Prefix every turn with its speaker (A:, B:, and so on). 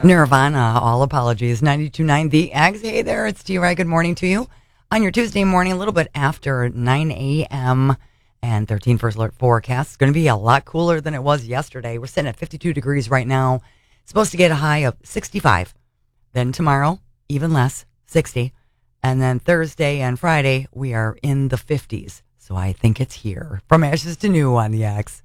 A: Nirvana, all apologies. 92.9 The Eggs. Hey there, it's T-Ray. Good morning to you. On your Tuesday morning, a little bit after 9 a.m. and 13 first alert forecast. It's going to be a lot cooler than it was yesterday. We're sitting at 52 degrees right now. Supposed to get a high of 65. Then tomorrow, even less, 60. And then Thursday and Friday, we are in the 50s. So I think it's here. From ashes to new on the X.